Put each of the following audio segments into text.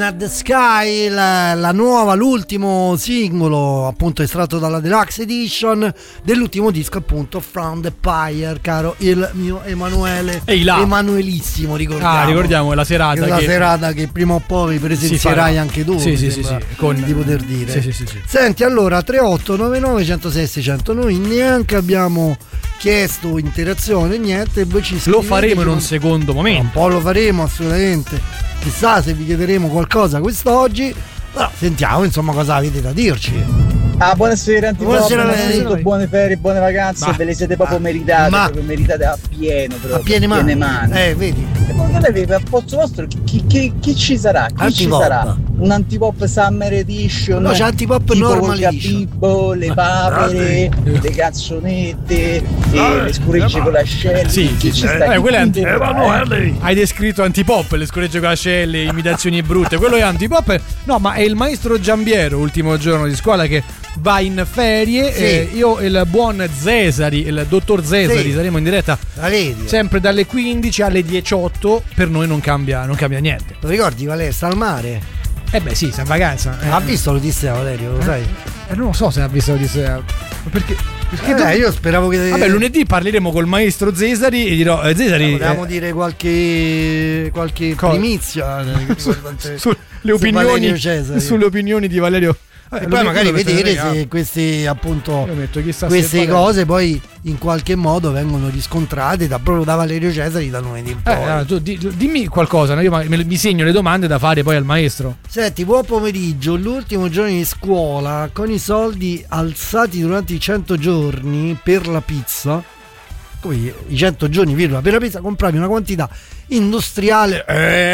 At the Sky, la nuova, l'ultimo singolo appunto estratto dalla Deluxe Edition dell'ultimo disco appunto From the Pyre, caro il mio Emanuele, Emanuelissimo, ricordiamo la serata che prima o poi presenzierai anche tu, sì, di poter dire. Sì. Senti, allora 3899 106 600, noi neanche abbiamo chiesto interazione, niente, voi ci scrivete, lo faremo in un secondo momento, un po' lo faremo assolutamente. Chissà se vi chiederemo qualcosa quest'oggi, però sentiamo insomma cosa avete da dirci. Buonasera Antipop, buone ferie, buone vacanze, ve le siete proprio meritate, proprio meritate a pieno, proprio, a piene mani. Vedi. E poi avete al posto vostro chi ci sarà? Ci sarà? Un Antipop Summer Edition? No, c'è Antipop Normal Edition. Pippo, le papere, le canzonette, le scuregge con l'ascelle. Sì, chi ci sta? Hai descritto Antipop, le scuregge con l'ascelle, imitazioni brutte. Quello è Antipop. No, ma è il maestro Giambiero, ultimo giorno di scuola, che va in ferie. Io e il buon Cesari, il dottor Cesari, saremo in diretta sempre dalle 15 alle 18. Per noi non cambia niente. Lo ricordi, Valerio? Sta al mare? Beh sì, sta in vacanza. Ha visto l'Odissea, Valerio, lo sai? Non lo so se ha visto l'Odissea. Perché io speravo che... Vabbè, lunedì parleremo col maestro Cesari e dirò Cesari, volevamo dire qualche primizia sulle opinioni di Valerio. E poi magari vedere se queste appunto queste cose poi in qualche modo vengono riscontrate proprio da Valerio Cesari da lunedì in poi. Tu dimmi qualcosa, no? Io mi segno le domande da fare poi al maestro. Senti, buon pomeriggio. L'ultimo giorno di scuola, con i soldi alzati durante i 100 giorni per la pizza, come i 100 giorni per la pizza, compravi una quantità industriale.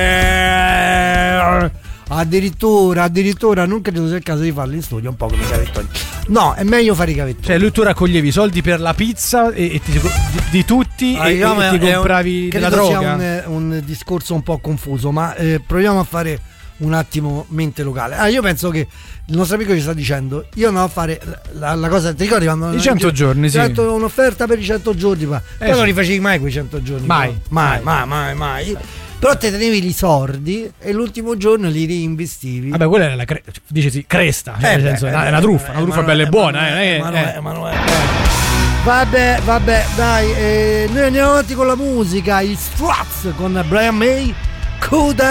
Addirittura non credo sia il caso di farli in studio, un po' come i cavettoni. No, è meglio fare i cavettoni. Cioè lui tu raccoglievi i soldi per la pizza e di tutti e ti compravi della droga. Sia un discorso un po' confuso, ma proviamo a fare un attimo mente locale. Io penso che il nostro amico ci sta dicendo io no a fare la cosa, ti ricordi quando i 100 giorni, sì, un'offerta per i 100 giorni, ma non li facevi mai quei 100 giorni, mai. Però te tenevi i sordi e l'ultimo giorno li reinvestivi. Vabbè, quella era cresta, cioè nel senso, è una truffa bella e buona. Emanuele. Vabbè, dai, noi andiamo avanti con la musica. I Struts con Brian May, Coda.